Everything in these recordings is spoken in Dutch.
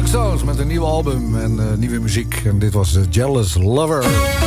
Rolling Stones met een nieuw album en nieuwe muziek. En dit was The Jealous Lover.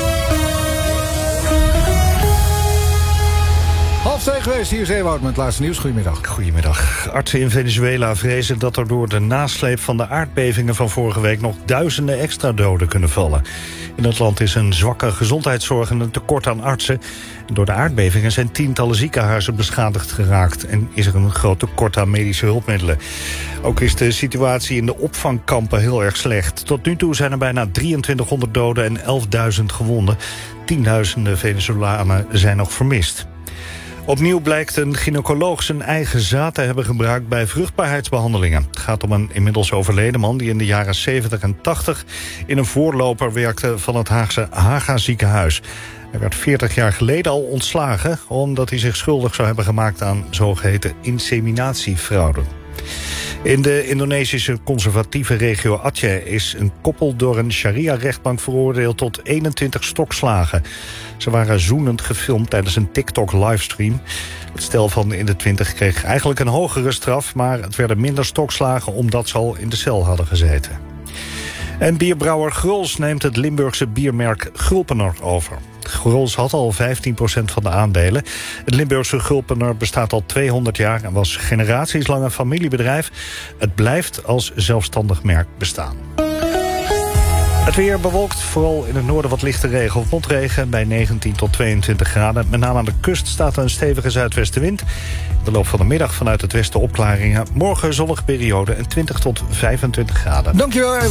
2:30 geweest, hier is Ewout met het laatste nieuws. Goedemiddag. Goedemiddag. Artsen in Venezuela vrezen dat er door de nasleep van de aardbevingen van vorige week nog duizenden extra doden kunnen vallen. In het land is een zwakke gezondheidszorg en een tekort aan artsen. Door de aardbevingen zijn tientallen ziekenhuizen beschadigd geraakt en is er een groot tekort aan medische hulpmiddelen. Ook is de situatie in de opvangkampen heel erg slecht. Tot nu toe zijn er bijna 2300 doden en 11.000 gewonden. Tienduizenden Venezolanen zijn nog vermist. Opnieuw blijkt een gynaecoloog zijn eigen zaad te hebben gebruikt bij vruchtbaarheidsbehandelingen. Het gaat om een inmiddels overleden man die in de jaren 70 en 80 in een voorloper werkte van het Haagse Haga ziekenhuis. Hij werd 40 jaar geleden al ontslagen omdat hij zich schuldig zou hebben gemaakt aan zogeheten inseminatiefraude. In de Indonesische conservatieve regio Aceh is een koppel door een sharia-rechtbank veroordeeld tot 21 stokslagen. Ze waren zoenend gefilmd tijdens een TikTok-livestream. Het stel van in de 20 kreeg eigenlijk een hogere straf, maar het werden minder stokslagen omdat ze al in de cel hadden gezeten. En bierbrouwer Grolsch neemt het Limburgse biermerk Gulpener over. Grolsch had al 15% van de aandelen. Het Limburgse Gulpener bestaat al 200 jaar en was generaties lang een familiebedrijf. Het blijft als zelfstandig merk bestaan. Het weer bewolkt, vooral in het noorden wat lichte regen of motregen bij 19 tot 22 graden. Met name aan de kust staat een stevige zuidwestenwind. In de loop van de middag vanuit het westen opklaringen. Morgen zonnige periode en 20 tot 25 graden. Dankjewel.